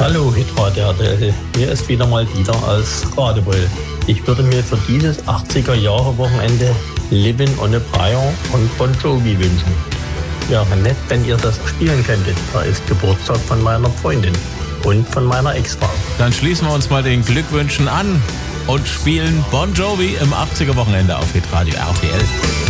Hallo Hitradio RTL, hier ist wieder mal Dieter aus Radebeul. Ich würde mir für dieses 80er-Jahre-Wochenende Livin' on a Prayer von Bon Jovi wünschen. Wäre nett, wenn ihr das spielen könntet. Da ist Geburtstag von meiner Freundin und von meiner Ex-Frau. Dann schließen wir uns mal den Glückwünschen an und spielen Bon Jovi im 80er-Wochenende auf Hitradio RTL.